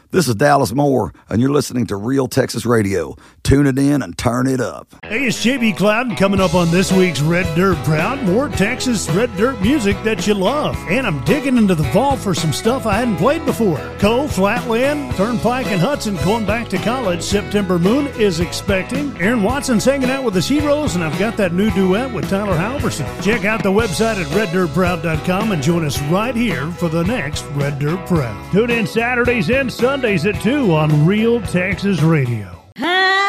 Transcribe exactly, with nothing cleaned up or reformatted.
This is Dallas Moore, and you're listening to Real Texas Radio. Tune it in and turn it up. Hey, it's J B Cloud coming up on this week's Red Dirt Proud. More Texas Red Dirt music that you love. And I'm digging into the vault for some stuff I hadn't played before. Cole, Flatland, Turnpike, and Hudson going back to college. September Moon is expecting. Aaron Watson's hanging out with his heroes, and I've got that new duet with Tyler Halverson. Check out the website at red dirt proud dot com and join us right here for the next Red Dirt Proud. Tune in Saturdays and Sundays at two on Real Texas Radio.